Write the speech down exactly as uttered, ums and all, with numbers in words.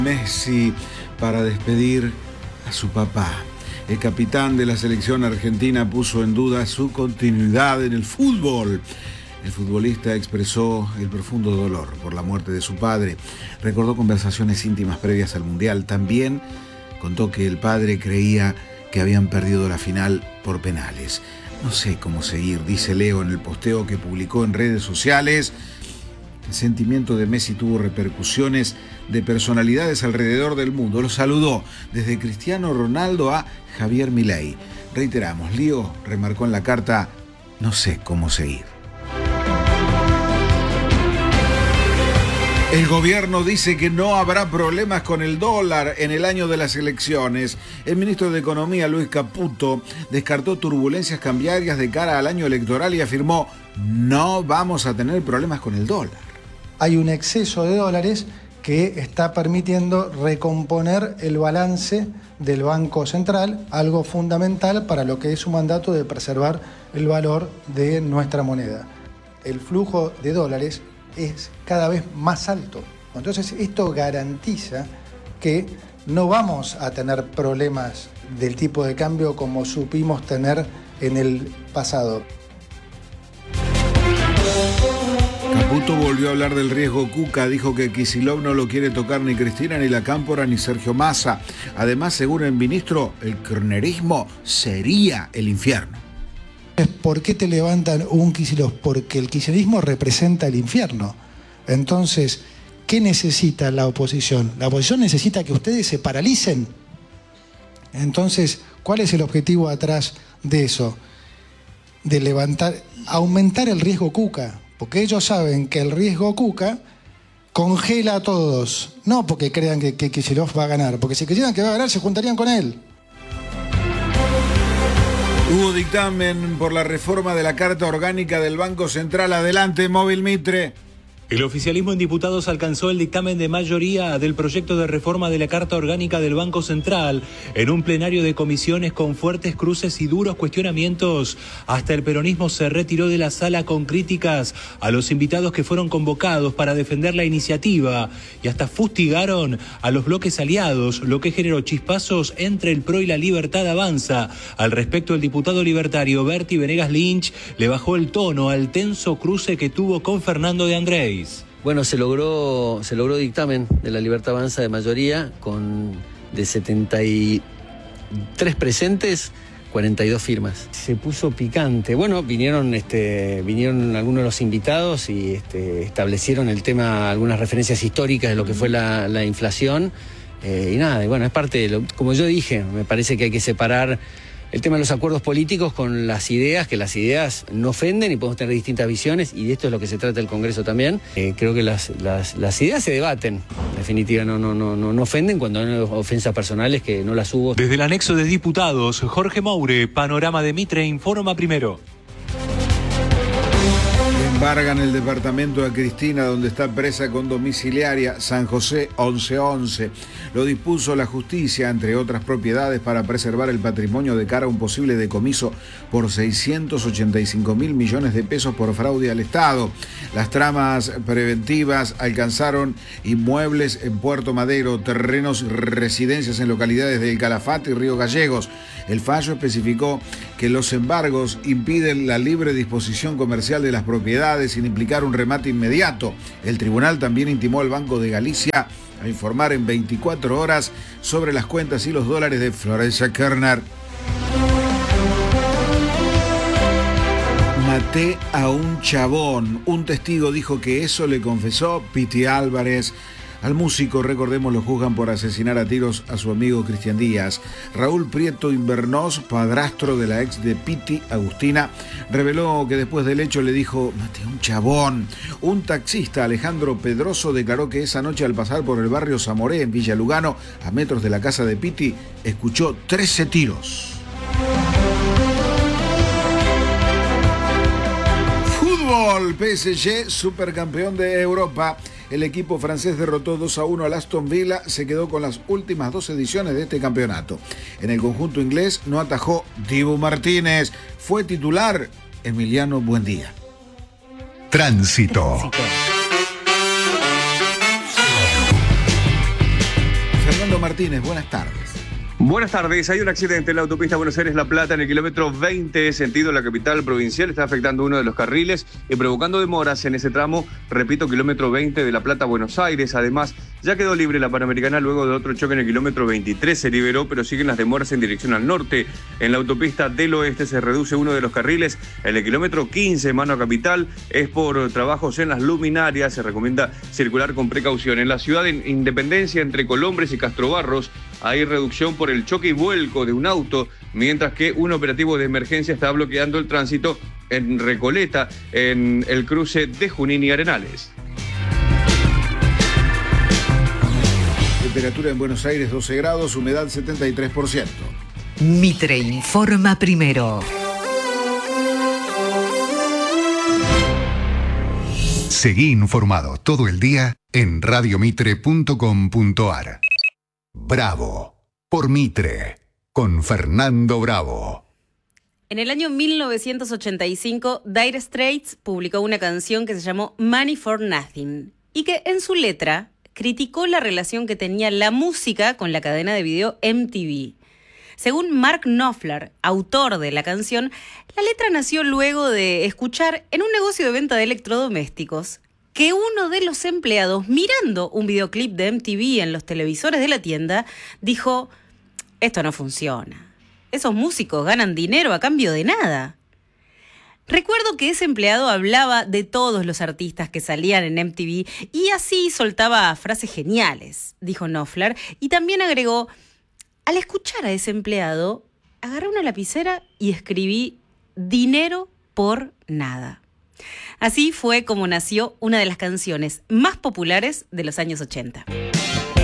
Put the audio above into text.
Messi para despedir a su papá. El capitán de la selección argentina puso en duda su continuidad en el fútbol. El futbolista expresó el profundo dolor por la muerte de su padre. Recordó conversaciones íntimas previas al Mundial. También contó que el padre creía que habían perdido la final por penales. No sé cómo seguir, dice Leo en el posteo que publicó en redes sociales. El sentimiento de Messi tuvo repercusiones de personalidades alrededor del mundo. Lo saludó desde Cristiano Ronaldo a Javier Milei. Reiteramos, Lío remarcó en la carta, no sé cómo seguir. El gobierno dice que no habrá problemas con el dólar en el año de las elecciones. El ministro de Economía, Luis Caputo, descartó turbulencias cambiarias de cara al año electoral y afirmó, no vamos a tener problemas con el dólar. Hay un exceso de dólares que está permitiendo recomponer el balance del Banco Central, algo fundamental para lo que es su mandato de preservar el valor de nuestra moneda. El flujo de dólares es cada vez más alto. Entonces esto garantiza que no vamos a tener problemas del tipo de cambio como supimos tener en el pasado. Caputo volvió a hablar del riesgo Cuca, dijo que Kicillof no lo quiere tocar ni Cristina, ni la Cámpora, ni Sergio Massa. Además, según el ministro, el kirchnerismo sería el infierno. ¿Por qué te levantan un Kicillof? Porque el kirchnerismo representa el infierno. Entonces, ¿qué necesita la oposición? La oposición necesita que ustedes se paralicen. Entonces, ¿cuál es el objetivo atrás de eso? De levantar, aumentar el riesgo Cuca. Porque ellos saben que el riesgo Cuca congela a todos. No porque crean que, que Kicillof va a ganar. Porque si creyeran que va a ganar, se juntarían con él. Hubo dictamen por la reforma de la Carta Orgánica del Banco Central. Adelante, Móvil Mitre. El oficialismo en diputados alcanzó el dictamen de mayoría del proyecto de reforma de la Carta Orgánica del Banco Central en un plenario de comisiones con fuertes cruces y duros cuestionamientos. Hasta el peronismo se retiró de la sala con críticas a los invitados que fueron convocados para defender la iniciativa y hasta fustigaron a los bloques aliados, lo que generó chispazos entre el P R O y la Libertad Avanza. Al respecto, el diputado libertario Berti Venegas Lynch le bajó el tono al tenso cruce que tuvo con Fernando de Andrés. Bueno, se logró, se logró dictamen de la Libertad Avanza de mayoría, con de setenta y tres presentes, cuarenta y dos firmas. Se puso picante. Bueno, vinieron, este, vinieron algunos de los invitados y este, establecieron el tema, algunas referencias históricas de lo que fue la, la inflación. Eh, y nada, y bueno, es parte de lo, como yo dije, me parece que hay que separar el tema de los acuerdos políticos con las ideas, que las ideas no ofenden y podemos tener distintas visiones, y de esto es lo que se trata el Congreso también. Eh, creo que las, las, las ideas se debaten, en definitiva no, no, no, no ofenden cuando hay ofensas personales que no las hubo. Desde el anexo de diputados, Jorge Moure, Panorama de Mitre, informa primero. Embargan el departamento a Cristina, donde está presa con domiciliaria, San José once once. Lo dispuso la justicia, entre otras propiedades, para preservar el patrimonio de cara a un posible decomiso por seiscientos ochenta y cinco mil millones de pesos por fraude al Estado. Las tramas preventivas alcanzaron inmuebles en Puerto Madero, terrenos y residencias en localidades de El Calafate y Río Gallegos. El fallo especificó que los embargos impiden la libre disposición comercial de las propiedades sin implicar un remate inmediato. El tribunal también intimó al Banco de Galicia a informar en veinticuatro horas sobre las cuentas y los dólares de Florencia Kirchner. Maté a un chabón. Un testigo dijo que eso le confesó Piti Álvarez. Al músico, recordemos, lo juzgan por asesinar a tiros a su amigo Cristian Díaz. Raúl Prieto Invernós, padrastro de la ex de Piti, Agustina, reveló que después del hecho le dijo, maté a un chabón. Un taxista, Alejandro Pedroso, declaró que esa noche al pasar por el barrio Zamoré, en Villa Lugano, a metros de la casa de Piti, escuchó trece tiros. Fútbol, P S G, supercampeón de Europa. El equipo francés derrotó dos a uno al Aston Villa, se quedó con las últimas dos ediciones de este campeonato. En el conjunto inglés no atajó Dibu Martínez, fue titular Emiliano Buendía. Tránsito. Fernando Martínez, buenas tardes. Buenas tardes. Hay un accidente en la autopista Buenos Aires-La Plata en el kilómetro veinte, sentido la capital provincial. Está afectando uno de los carriles y provocando demoras en ese tramo. Repito, kilómetro veinte de La Plata a Buenos Aires. Además, ya quedó libre la Panamericana luego de otro choque en el kilómetro veintitrés. Se liberó, pero siguen las demoras en dirección al norte. En la autopista del oeste se reduce uno de los carriles. En el kilómetro quince, mano a capital, es por trabajos en las luminarias. Se recomienda circular con precaución. En la ciudad de Independencia, entre Colombres y Castrobarros, hay reducción por el choque y vuelco de un auto, mientras que un operativo de emergencia está bloqueando el tránsito en Recoleta, en el cruce de Junín y Arenales. Temperatura en Buenos Aires doce grados, humedad setenta y tres por ciento. Mitre informa primero. Seguí informado todo el día en radio mitre punto com punto a r. Bravo por Mitre, con Fernando Bravo. En el año mil novecientos ochenta y cinco, Dire Straits publicó una canción que se llamó Money for Nothing y que en su letra criticó la relación que tenía la música con la cadena de video M T V. Según Mark Knopfler, autor de la canción, la letra nació luego de escuchar en un negocio de venta de electrodomésticos que uno de los empleados, mirando un videoclip de M T V en los televisores de la tienda, dijo: esto no funciona. Esos músicos ganan dinero a cambio de nada. Recuerdo que ese empleado hablaba de todos los artistas que salían en M T V y así soltaba frases geniales, dijo Knopfler, y también agregó: al escuchar a ese empleado, agarré una lapicera y escribí dinero por nada. Así fue como nació una de las canciones más populares de los años ochenta.